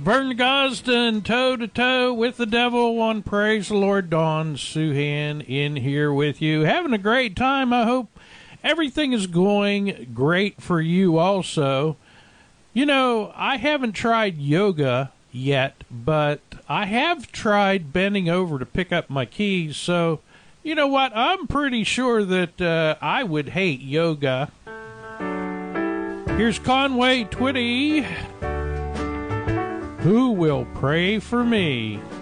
Vern Gosden, toe-to-toe with the devil on Praise the Lord. Dawn Suhan in here with you. Having a great time. I hope everything is going great for you also. You know, I haven't tried yoga yet, but I have tried bending over to pick up my keys. So, you know what? I'm pretty sure that I would hate yoga. Here's Conway Twitty. Who will pray for me?